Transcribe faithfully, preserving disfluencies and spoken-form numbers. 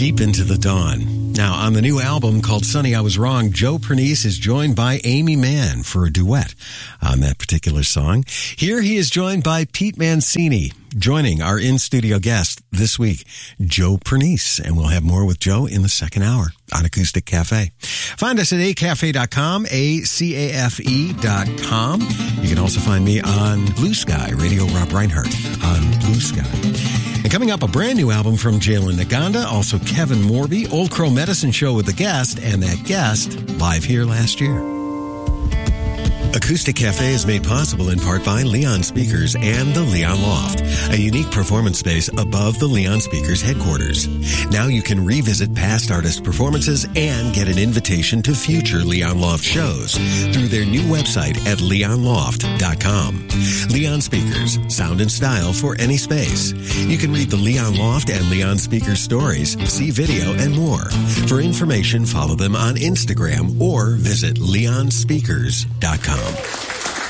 Deep into the Dawn. Now, on the new album called Sonny, I Was Wrong, Joe Pernice is joined by Amy Mann for a duet on that particular song. Here he is joined by Pete Mancini, joining our in-studio guest this week, Joe Pernice. And we'll have more with Joe in the second hour on Acoustic Cafe. Find us at a cafe dot com, A C A F E dot com. You can also find me on Blue Sky, Radio Rob Reinhardt on Blue Sky. And coming up, a brand new album from Jalen Naganda, also Kevin Morby, Old Crow Medicine Show with the guest, and that guest live here last year. Acoustic Cafe is made possible in part by Leon Speakers and the Leon Loft, a unique performance space above the Leon Speakers headquarters. Now you can revisit past artist performances and get an invitation to future Leon Loft shows through their new website at leon loft dot com. Leon Speakers, sound and style for any space. You can read the Leon Loft and Leon Speakers stories, see video, and more. For information, follow them on Instagram or visit leon speakers dot com.